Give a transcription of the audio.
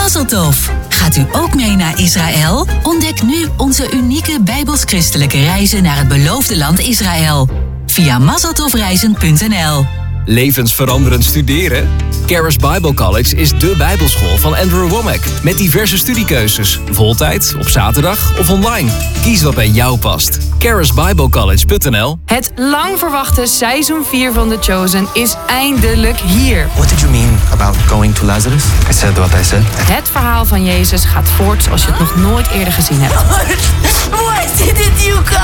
Mazel tov! Gaat u ook mee naar Israël? Ontdek nu onze unieke bijbels-christelijke reizen naar het beloofde land Israël. Via mazeltovreizen.nl. Levensveranderend studeren? Charis Bible College is dé bijbelschool van Andrew Wommack. Met diverse studiekeuzes. Voltijd, op zaterdag of online. Kies wat bij jou past. charisbiblecollege.nl. Het lang verwachte seizoen 4 van The Chosen is eindelijk hier. What did you mean about going to Lazarus? I said what I said. Het verhaal van Jezus gaat voort zoals je het nog nooit eerder gezien hebt. Why didn't you come?